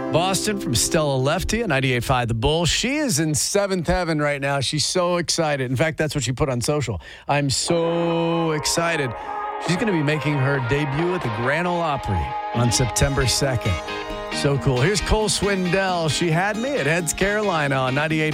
Boston from Stella Lefty at 98.5 The Bull. She is in seventh heaven right now. She's so excited. In fact, that's what she put on social. I'm so excited. She's going to be making her debut at the Grand Ole Opry on September 2nd. So cool. Here's Cole Swindell. She had me at Heads Carolina on 98.5